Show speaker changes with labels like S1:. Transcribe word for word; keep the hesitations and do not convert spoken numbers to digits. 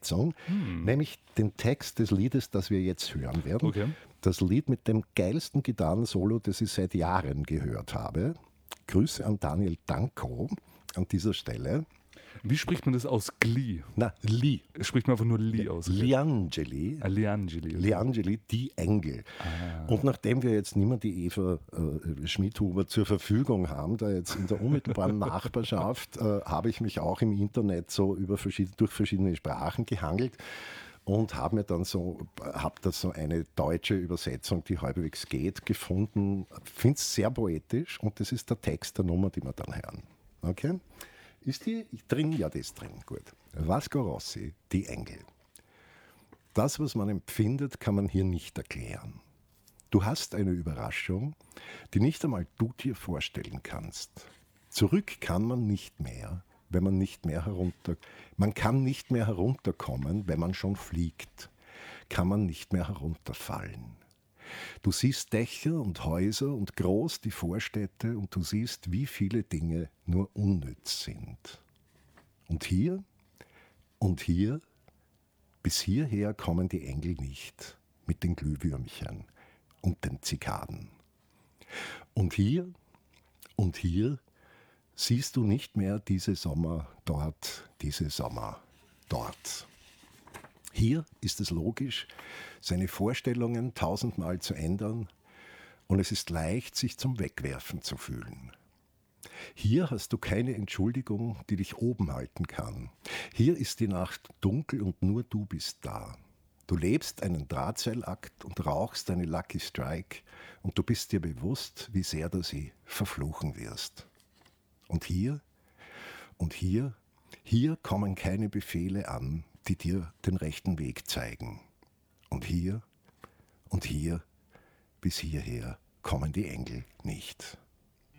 S1: Übersetzung, hm. nämlich den Text des Liedes, das wir jetzt hören werden.
S2: Okay.
S1: Das Lied mit dem geilsten Gitarrensolo, das ich seit Jahren gehört habe. Grüße an Daniel Danko an dieser Stelle.
S2: Wie spricht man das aus? Glee?
S1: Na, Lee.
S2: Spricht man einfach nur Lee aus?
S1: Liangeli.
S2: Ah, Liangeli.
S1: Liangeli, die Engel.
S2: Ah.
S1: Und nachdem wir jetzt nicht mehr die Eva äh, Schmidhuber zur Verfügung haben, da jetzt in der unmittelbaren Nachbarschaft, äh, habe ich mich auch im Internet so über verschiedene, durch verschiedene Sprachen gehangelt und habe mir dann so, habe da so eine deutsche Übersetzung, die halbwegs geht, gefunden. Finde es sehr poetisch und das ist der Text der Nummer, die wir dann hören. Okay? Ist die drin? Ja, die ist drin. Gut. Vasco Rossi, die Engel. Das, was man empfindet, kann man hier nicht erklären. Du hast eine Überraschung, die nicht einmal du dir vorstellen kannst. Zurück kann man nicht mehr, wenn man nicht mehr herunter... Man kann nicht mehr herunterkommen, wenn man schon fliegt. Kann man nicht mehr herunterfallen. Du siehst Dächer und Häuser und groß die Vorstädte und du siehst, wie viele Dinge nur unnütz sind. Und hier, und hier, bis hierher kommen die Engel nicht mit den Glühwürmchen und den Zikaden. Und hier, und hier siehst du nicht mehr diese Sommer dort, diese Sommer dort. Hier ist es logisch, seine Vorstellungen tausendmal zu ändern und es ist leicht, sich zum Wegwerfen zu fühlen. Hier hast du keine Entschuldigung, die dich oben halten kann. Hier ist die Nacht dunkel und nur du bist da. Du lebst einen Drahtseilakt und rauchst eine Lucky Strike und du bist dir bewusst, wie sehr du sie verfluchen wirst. Und hier, und hier, hier kommen keine Befehle an, die dir den rechten Weg zeigen. Und hier, und hier, bis hierher kommen die Engel nicht.